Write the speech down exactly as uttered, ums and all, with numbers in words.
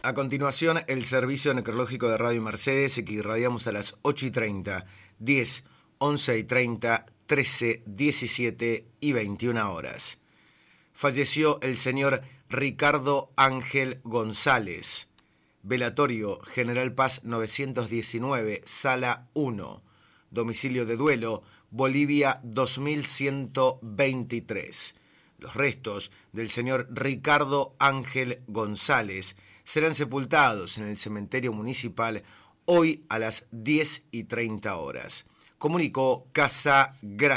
A continuación, el servicio necrológico de Radio Mercedes, que irradiamos a las ocho y treinta, diez, once y treinta, trece, diecisiete y veintiuna horas. Falleció el señor Ricardo Ángel González. Velatorio General Paz novecientos diecinueve, Sala uno. Domicilio de duelo, Bolivia dos mil ciento veintitrés. Los restos del señor Ricardo Ángel González serán sepultados en el cementerio municipal hoy a las diez y treinta horas. Comunicó Casa Gracia.